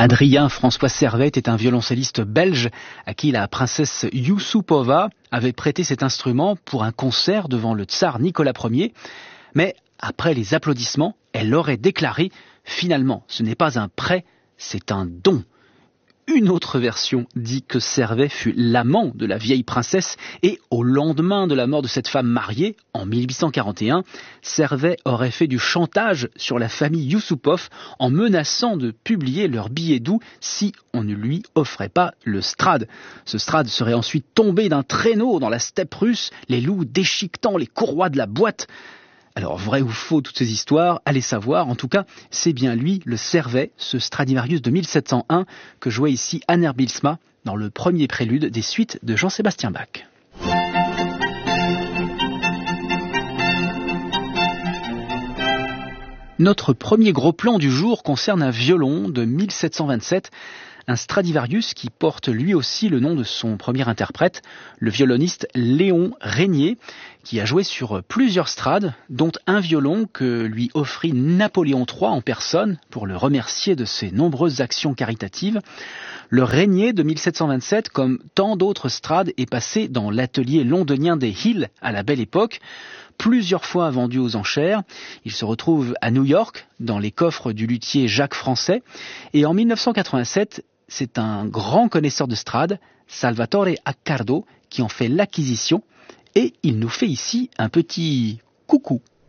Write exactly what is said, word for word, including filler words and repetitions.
Adrien François Servet était un violoncelliste belge à qui la princesse Youssoupova avait prêté cet instrument pour un concert devant le tsar Nicolas Ier. Mais après les applaudissements, elle aurait déclaré « Finalement, ce n'est pas un prêt, c'est un don ». Une autre version dit que Servet fut l'amant de la vieille princesse et au lendemain de la mort de cette femme mariée, en mille huit cent quarante et un, Servet aurait fait du chantage sur la famille Youssoupov en menaçant de publier leur billet doux si on ne lui offrait pas le Strad. Ce Strad serait ensuite tombé d'un traîneau dans la steppe russe, les loups déchiquetant les courroies de la boîte. Alors, vrai ou faux, toutes ces histoires, allez savoir. En tout cas, c'est bien lui, le Servet, ce Stradivarius de mille sept cent un, que jouait ici Hanner Bylsma dans le premier prélude des suites de Jean-Sébastien Bach. Notre premier gros plan du jour concerne un violon de mille sept cent vingt-sept, un Stradivarius qui porte lui aussi le nom de son premier interprète, le violoniste Léon Régnier, qui a joué sur plusieurs Strades, dont un violon que lui offrit Napoléon trois en personne pour le remercier de ses nombreuses actions caritatives. Le Régnier de mille sept cent vingt-sept, comme tant d'autres Strades, est passé dans l'atelier londonien des Hill à la Belle Époque, plusieurs fois vendu aux enchères. Il se retrouve à New York, dans les coffres du luthier Jacques Français, et en mille neuf cent quatre-vingt-sept, c'est un grand connaisseur de Strades, Salvatore Accardo, qui en fait l'acquisition, et il nous fait ici un petit coucou.